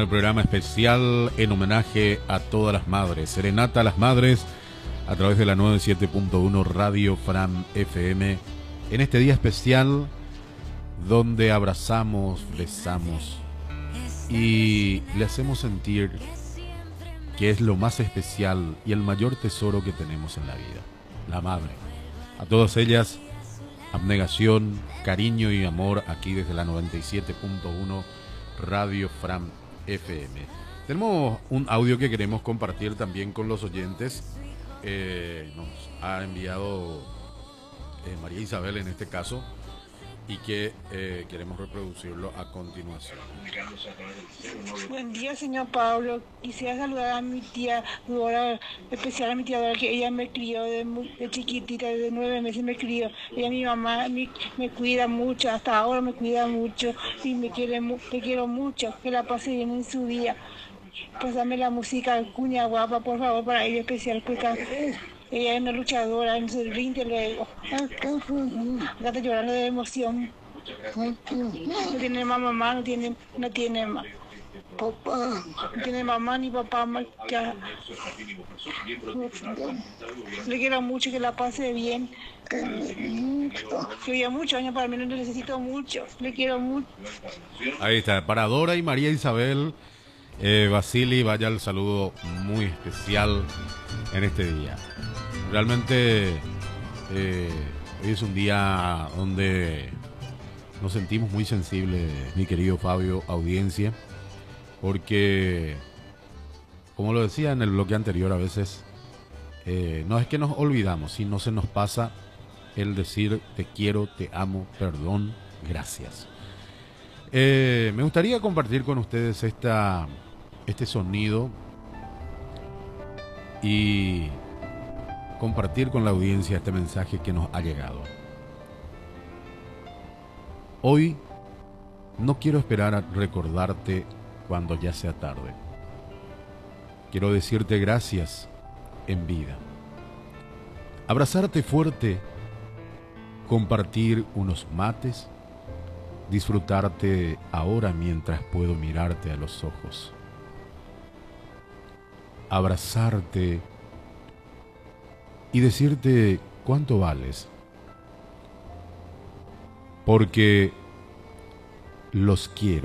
el programa especial en homenaje a todas las madres. Serenata a las madres a través de la 97.1 Radio Fram FM. En este día especial donde abrazamos, besamos y le hacemos sentir que es lo más especial y el mayor tesoro que tenemos en la vida, la madre. A todas ellas, abnegación, cariño y amor aquí desde la 97.1 Radio Fram FM. Tenemos un audio que queremos compartir también con los oyentes. Nos ha enviado María Isabel en este caso, y que queremos reproducirlo a continuación. Buen día, señor Pablo. Quisiera saludar a mi tía Dora, especial a mi tía Dora, que ella me crió de chiquitita, de 9 meses me crió. Ella, mi mamá, me cuida mucho, hasta ahora me cuida mucho y me quiero mucho. Que la pase bien en su día. Pásame la música Cuña Guapa, por favor, para ella especial, porque ella es una luchadora, en su rinde luego. Está llorando de emoción. No tiene más mamá, no tiene más papá, no tiene mamá ni papá. Le quiero mucho, que la pase bien. Que viva muchos años, para mí no necesito mucho. Le quiero mucho. Ahí está, para Dora y María Isabel. Vasily, vaya el saludo muy especial en este día. Realmente hoy es un día donde nos sentimos muy sensibles, mi querido Fabio, audiencia, porque, como lo decía en el bloque anterior, a veces no es que nos olvidamos, sino se nos pasa el decir te quiero, te amo, perdón, gracias. Me gustaría compartir con ustedes este sonido y compartir con la audiencia este mensaje que nos ha llegado. Hoy no quiero esperar a recordarte cuando ya sea tarde. Quiero decirte gracias en vida. Abrazarte fuerte, compartir unos mates, disfrutarte ahora mientras puedo mirarte a los ojos. Abrazarte y decirte cuánto vales, porque los quiero.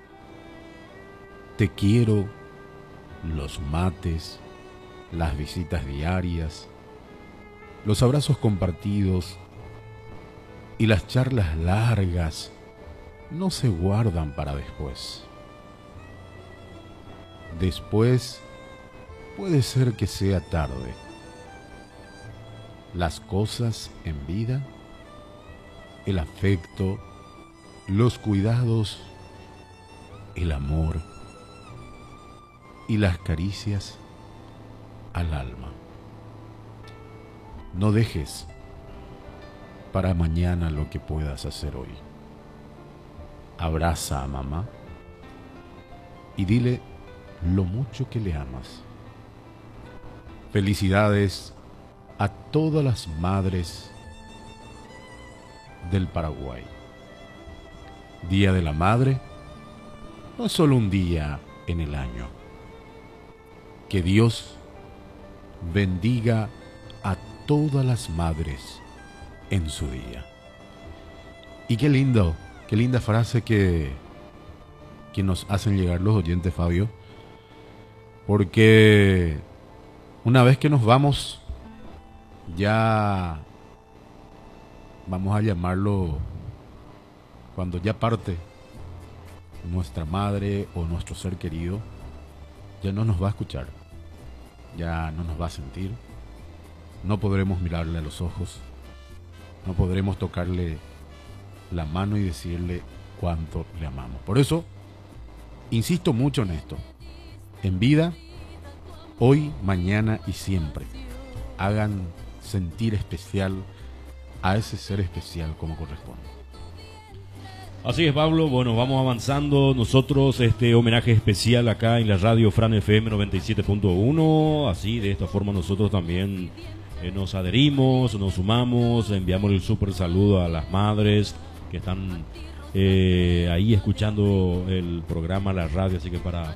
Te quiero, los mates, las visitas diarias, los abrazos compartidos y las charlas largas no se guardan para después. Después puede ser que sea tarde. Las cosas en vida, el afecto, los cuidados, el amor y las caricias al alma. No dejes para mañana lo que puedas hacer hoy. Abraza a mamá y dile lo mucho que le amas. Felicidades a todas las madres del Paraguay. Día de la Madre no es solo un día en el año. Que Dios bendiga a todas las madres en su día. Y qué linda frase que nos hacen llegar los oyentes, Fabio, porque una vez que nos vamos, ya vamos a llamarlo, cuando ya parte nuestra madre o nuestro ser querido, ya no nos va a escuchar, ya no nos va a sentir, no podremos mirarle a los ojos, no podremos tocarle la mano y decirle cuánto le amamos. Por eso insisto mucho en esto: en vida, hoy, mañana y siempre, hagan sentir especial a ese ser especial como corresponde. Así es, Pablo. Bueno, vamos avanzando nosotros este homenaje especial acá en la radio Fram FM 97.1. Así, de esta forma nosotros también nos adherimos, nos sumamos, enviamos el súper saludo a las madres que están ahí escuchando el programa, la radio, así que para